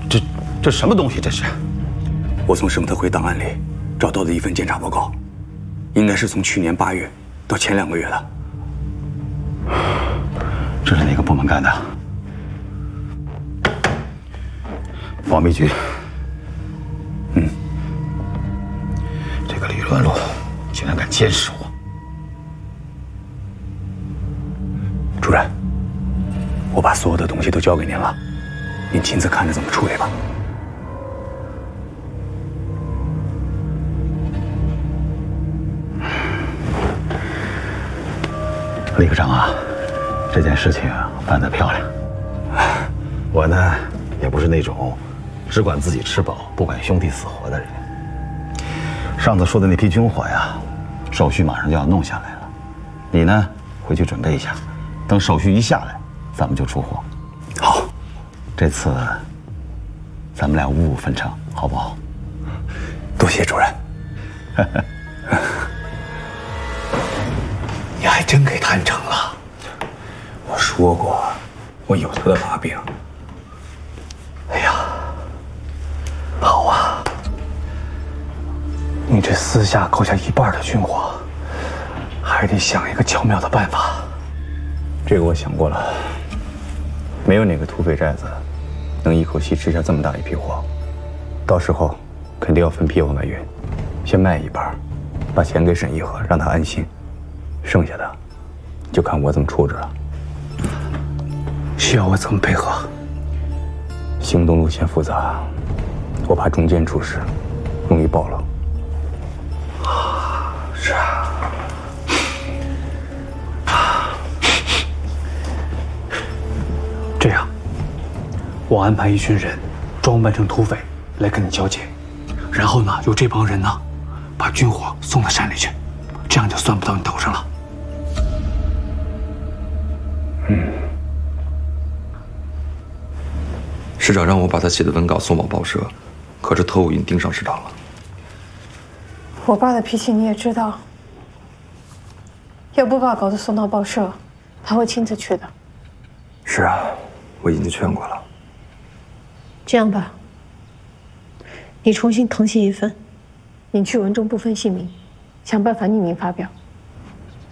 这什么东西？这是？ 我从省特会档案里找到的一份检查报告，应该是从去年8月到前2个月的。 这是哪个部门干的？保密局。这个李乱禄竟然敢监视我！ 主任，我把所有的东西都交给您了，您亲自看着怎么处理吧。 李科长啊，这件事情办得漂亮。我呢，也不是那种只管自己吃饱不管兄弟死活的人。上次说的那批军火呀，手续马上就要弄下来了。你呢，回去准备一下，等手续一下来，咱们就出货。 好， 这次咱们俩5-5分成，好不好？ 多谢主任。你还真给谈成了。我说过，我有他的把柄。 哎呀，好啊！你这私下购下1半的军火，还得想一个巧妙的办法。 这个我想过了，没有哪个土匪寨子能一口气吃下这么大一批货，到时候肯定要分批往外运，先卖1半，把钱给沈义和，让他安心，剩下的就看我怎么处置了。 需要我怎么配合？ 行动路线复杂，我怕中间出事，容易暴露。 是啊。这样，我安排一群人装扮成土匪来跟你交接，然后呢，由这帮人呢把军火送到山里去，这样就算不到你头上了。 市长让我把他写的文稿送往报社，可是特务已经盯上市长了。 我爸的脾气你也知道，要不把稿子送到报社，他会亲自去的。 是啊，我已经劝过了。 这样吧，你重新誊写一份，你去文中不分姓名，想办法匿名发表。